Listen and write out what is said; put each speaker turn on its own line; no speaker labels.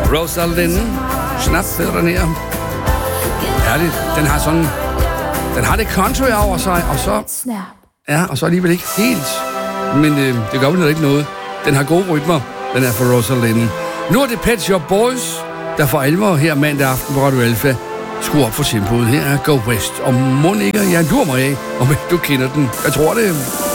Rosalind. Snap hedder den her. Herligt. Den har det country over sig, og så... Ja, og så alligevel ikke helt. Men det gør vel ikke noget. Den har gode rytmer, den er for Rosalind. Nu er det Pet Shop Boys, der for alvor her mandag aften på Radio Alpha skruer op for tempoet. Her er Go West. Og må ikke, jeg lurer mig af, om ikke du kender den. Jeg tror det.